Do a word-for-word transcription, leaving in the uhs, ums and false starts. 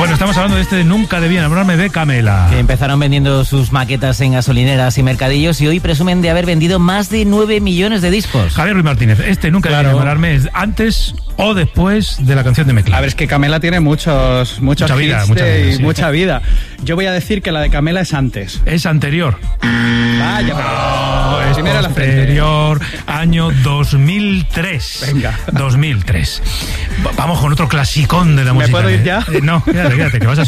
Bueno, estamos hablando de este de Nunca debí enamorarme de Camela. Que empezaron vendiendo sus maquetas en gasolineras y mercadillos y hoy presumen de haber vendido más de nueve millones de discos. Javier Ruiz Martínez, este Nunca Claro. debí enamorarme es antes o después de la canción de Meclán. A ver, es que Camela tiene muchos, muchos Mucha vida, hits mucha de- vida, y sí. mucha vida. Yo voy a decir que la de Camela es antes. Es anterior. Vaya, No, pero es primero la frente. posterior, año dos mil tres. Venga. dos mil tres. Va- Vamos con otro clasicón de la ¿Me música. puedo ir ¿eh? ya? Eh, no, quédate, quédate, que vas a